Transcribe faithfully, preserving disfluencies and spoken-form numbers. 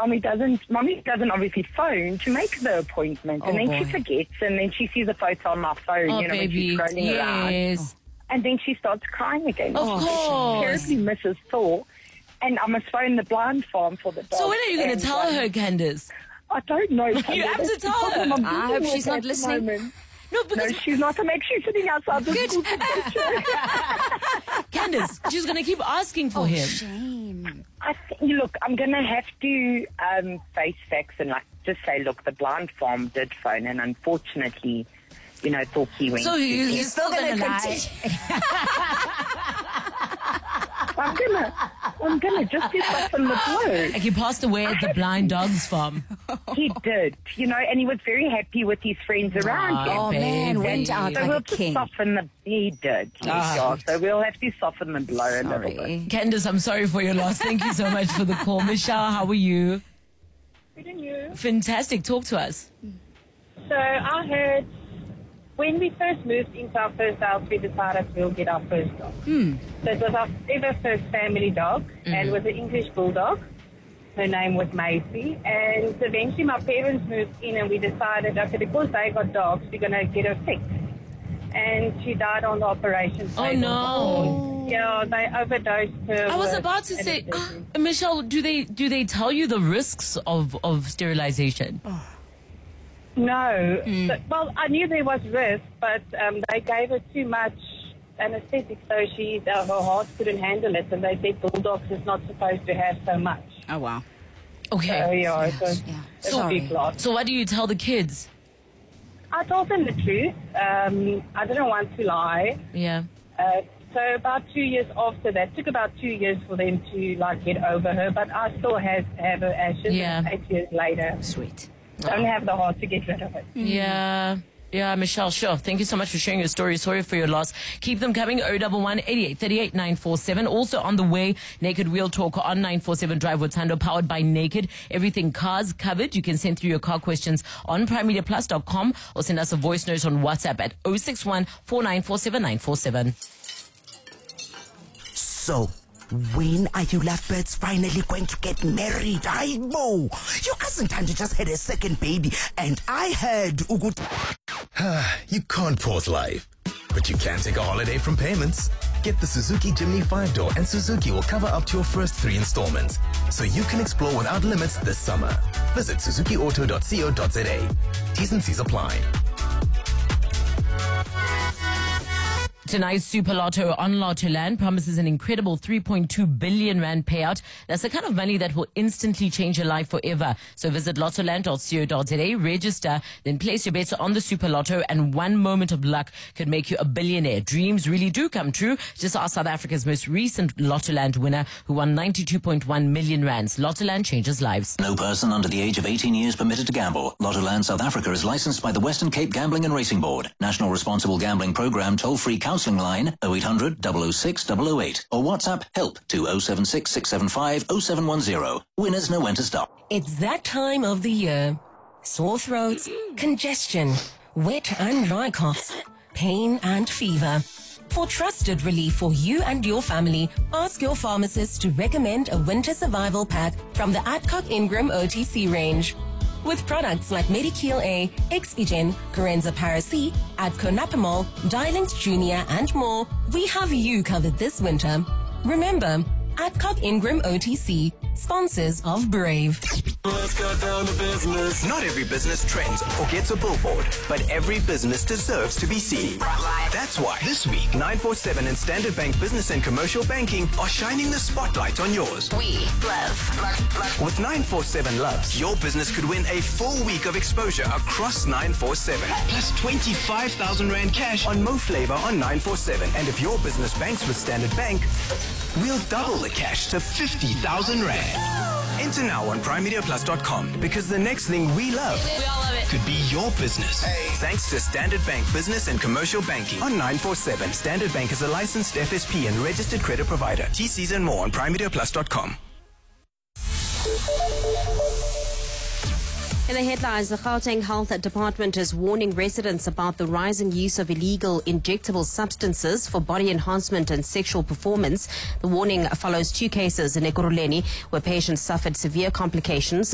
mommy doesn't, mommy doesn't obviously phone to make the appointment. Oh, and then boy. she forgets, and then she sees a photo on my phone, Oh, you know, baby. when she's scrolling around. Yes. And then she starts crying again. Of Oh, course. She terribly misses Thor. And I must phone the blind farm for the dog. So when are you going And, to tell um, her, Candace? I don't know. You have to tell her. I hope she's not listening. No, No, because she's not. I'm actually sitting outside the Good. school to Candace, she's going to keep asking for him. Shame. I think, look, I'm going to have to um, face facts and like just say, look, the blind farm did phone, and unfortunately, you know, Thorky went. So you, you're still still going to gonna lie? I'm gonna, I'm gonna just to soften the blow. Like he passed away at the blind dogs farm. He did, you know, and he was very happy with his friends around him. Oh, man, went out So like we'll a just king. soften the. He did. Yes, yeah. So we'll have to soften the blow a little bit. Sorry. Candace, I'm sorry for your loss. Thank you so much for the call. Michelle, how are you? Good and you. Fantastic. Talk to us. So I heard when we first moved into our first house, we decided we'll get our first dog. Hmm. So it was our ever first family dog, and it was an English bulldog. Her name was Macy, and eventually my parents moved in, and we decided, okay, because they got dogs, we're gonna get her fixed. And she died on the operation Oh, table. no. Yeah, they overdosed her. I was with about to say, anesthesia. uh, Michelle, do they do they tell you the risks of, of sterilization? No. So- well, I knew there was risk, but um, they gave her too much anesthetic, so she, uh, her heart couldn't handle it, and they said bulldogs is not supposed to have so much. Oh, wow. Okay. So, yeah, it was, Yeah. it was a Sorry. big loss. So what do you tell the kids? I told them the truth. Um, I didn't want to lie. Yeah. Uh, so about two years after that, took about two years for them to like get over her, but I still have, have her ashes Yeah. eight years later. Sweet. Don't have the heart to get rid of it. Yeah. Yeah, Michelle, sure. Thank you so much for sharing your story. Sorry for your loss. Keep them coming. oh one one, eighty-eight, thirty-eight, nine four seven. Also on the way, Naked Wheel Talk on nine four seven Drive with Tando, powered by Naked. Everything cars covered. You can send through your car questions on prime media plus dot com or send us a voice note on WhatsApp at oh six one, four nine four seven, nine four seven. So, when are you lovebirds finally going to get married? I know. Your cousin Tando just had a second baby, and I heard Ugut. You can't pause life, but you can take a holiday from payments. Get the Suzuki Jimny five-door, and Suzuki will cover up to your first three installments, so you can explore without limits this summer. Visit suzuki auto dot co dot za. T's and C's apply. Tonight's Super Lotto on Lotto Land promises an incredible three point two billion rand payout. That's the kind of money that will instantly change your life forever. So visit lottoland dot co dot za, register, then place your bets on the Super Lotto, and one moment of luck could make you a billionaire. Dreams really do come true. Just ask South Africa's most recent Lotto Land winner who won ninety-two point one million rands. Lotto Land changes lives. No person under the age of eighteen years permitted to gamble. Lottoland South Africa is licensed by the Western Cape Gambling and Racing Board. National Responsible Gambling Program toll-free counselling line oh eight hundred, double oh six, double oh eight or WhatsApp help to oh seven six, six seven five, oh seven one oh. Winners know when to stop. It's that time of the year. Sore throats, congestion, wet and dry coughs, pain and fever. For trusted relief for you and your family, ask your pharmacist to recommend a winter survival pack from the Adcock Ingram O T C range. With products like Medikil A, Expigen, Corenza Paracy, Adconapamol, Dilinct Junior and more, we have you covered this winter. Remember, Adcock Ingram O T C, sponsors of Brave. Let's go down to business. Not every business trends or gets a billboard, but every business deserves to be seen. That's why this week, nine four seven and Standard Bank Business and Commercial Banking are shining the spotlight on yours. We love, love, love. With nine four seven Loves, your business could win a full week of exposure across nine four seven. Plus twenty-five thousand rand cash on Mo Flavor on nine four seven. And if your business banks with Standard Bank, we'll double the cash to fifty thousand rand. Enter now on prime media plus dot com, because the next thing we love, We all love it. could be your business. Hey. Thanks to Standard Bank Business and Commercial Banking on nine four seven. Standard Bank is a licensed F S P and registered credit provider. T Cs and more on prime media plus dot com. In the headlines, the Gauteng Health Department is warning residents about the rising use of illegal injectable substances for body enhancement and sexual performance. The warning follows two cases in Ekurhuleni where patients suffered severe complications